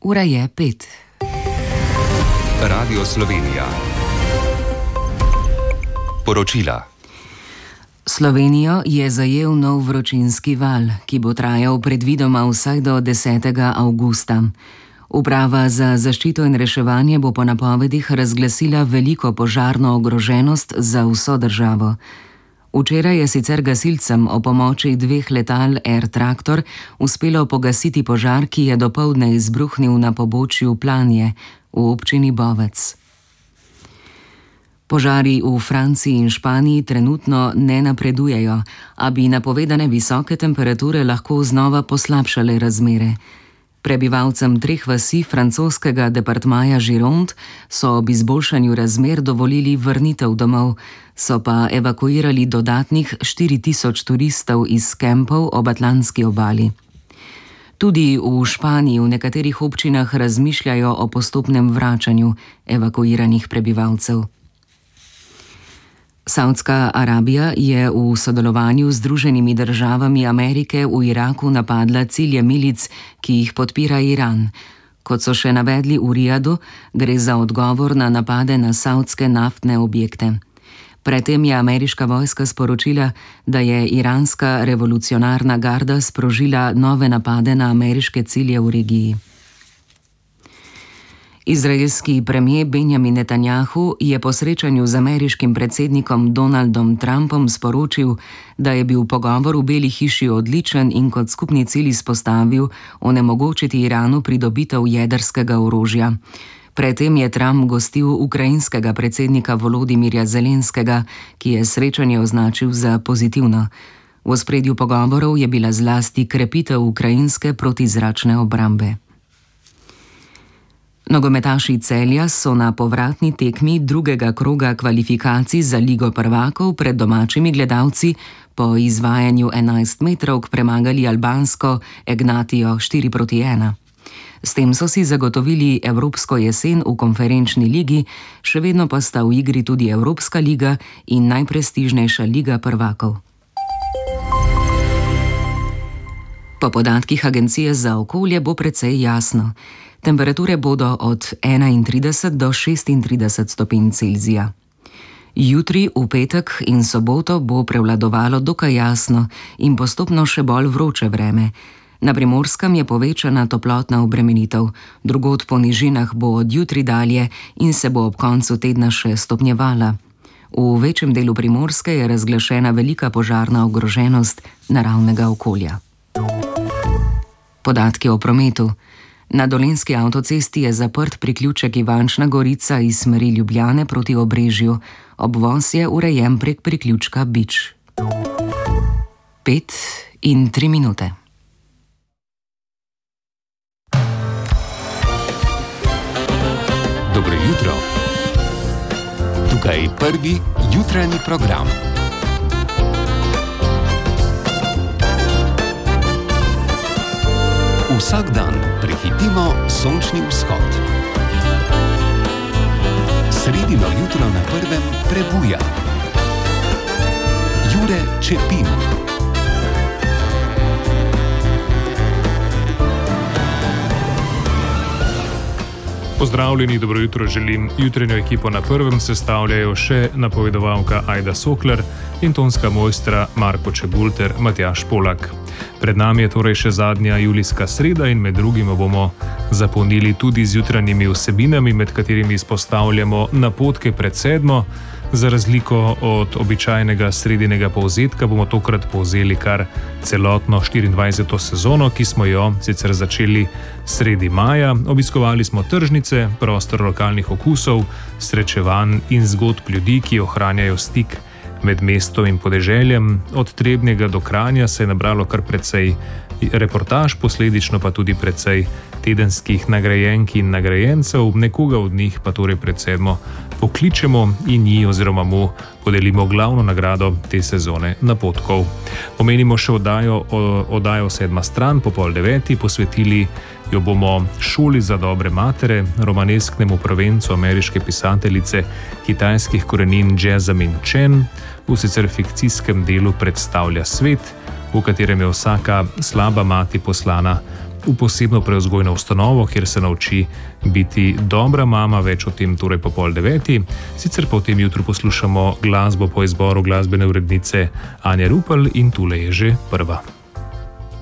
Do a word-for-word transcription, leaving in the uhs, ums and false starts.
Ura je pet. Radio Slovenija. Poročila. Slovenijo je zajel nov vročinski val, ki bo trajal predvidoma vsaj do desetega avgusta. Uprava za zaščito in reševanje bo po napovedih razglasila veliko požarno ogroženost za vso državo. Včeraj je sicer gasilcem o pomoči dveh letal Air Tractor uspelo pogasiti požar, ki je dopoldne izbruhnil na pobočju Planje v občini Bovec. Požari v Franciji in Španiji trenutno ne napredujejo, a bi napovedane visoke temperature lahko znova poslabšale razmere. Prebivalcem treh vasi francoskega departmaja Gironde so ob izboljšanju razmer dovolili vrnitev domov, so pa evakuirali dodatnih štiri tisoč turistov iz kempov ob Atlantski obali. Tudi v Španiji v nekaterih občinah razmišljajo o postopnem vračanju evakuiranih prebivalcev. Saudska Arabija je v sodelovanju z Združenimi državami Amerike v Iraku napadla cilje milic, ki jih podpira Iran. Kot so še navedli v Rijadu, gre za odgovor na napade na saudske naftne objekte. Predtem je ameriška vojska sporočila, da je iranska revolucionarna garda sprožila nove napade na ameriške cilje v regiji. Izraelski premier Benjamin Netanjahu je po srečanju z ameriškim predsednikom Donaldom Trumpom sporočil, da je bil pogovor v Beli hiši odličen in kot skupni cilj izpostavil onemogočiti Iranu pridobitev jedrskega orožja. Predtem je Trump gostil ukrajinskega predsednika Volodimirja Zelenskega, ki je srečanje označil za pozitivno. V ospredju pogovorov je bila zlasti krepitev ukrajinske protizračne obrambe. Nogometaši Celja so na povratni tekmi drugega kroga kvalifikacij za Ligo prvakov pred domačimi gledalci po izvajanju enajstmetrovk premagali albansko Egnatijo štiri proti ena. S tem so si zagotovili evropsko jesen v konferenčni ligi, še vedno pa sta v igri tudi Evropska liga in najprestižnejša Liga prvakov. Po podatkih Agencije za okolje bo precej jasno. Temperature bodo od enaintrideset do šestintrideset stopinj Celzija. Jutri, v petek in soboto bo prevladovalo dokaj jasno in postopno še bolj vroče vreme. Na Primorskem je povečana toplotna obremenitev, drugod po nižinah bo od jutri dalje in se bo ob koncu tedna še stopnjevala. V večjem delu Primorske je razglašena velika požarna ogroženost naravnega okolja. Podatki o prometu. Na Dolenjski avtocesti je zaprt priključek Ivančna Gorica iz smeri Ljubljane proti Obrežju. Obvoz je urejen prek priključka Bič. Pet in tri minute. Dobro jutro. Tukaj prvi jutranji program. Vsak dan prehitimo sončni vzhod. Sredino jutro na prvem prebuja. Jure Čepin. Pozdravljeni, dobro jutro želim. Jutranjo ekipo na prvem sestavljajo še napovedovalka Ajda Sokler in tonska mojstra Marko Čebulter, Matjaž Polak. Pred nami je torej še zadnja julijska sreda in med drugim bomo zapolnili tudi z jutranjimi vsebinami, med katerimi izpostavljamo napotke pred sedmo. Za razliko od običajnega sredinega povzetka bomo tokrat povzeli kar celotno štiriindvajseto sezono, ki smo jo sicer začeli sredi maja. Obiskovali smo tržnice, prostor lokalnih okusov, srečevanj in zgodb ljudi, ki ohranjajo stik med mestom in podeželjem. Od Trebnjega do Kranja se je nabralo kar precej reportaž, posledično pa tudi precej tedenskih nagrajenk in nagrajencev, nekoga od njih pa torej pred sedmo pokličemo in ji oziroma mu podelimo glavno nagrado te sezone napotkov. Omenimo še oddajo, oddajo Sedma stran po pol deveti, posvetili jo bomo Šoli za dobre matere, romanesknemu prvencu ameriške pisateljice kitajskih korenin Jessamine Chen. V sicer fikcijskem delu predstavlja svet, v katerem je vsaka slaba mati poslana v posebno prevzgojno ustanovo, kjer se nauči biti dobra mama, več o tem torej po pol deveti. Sicer pa v tem jutru poslušamo glasbo po izboru glasbene urednice Anje Rupel in tule je že prva.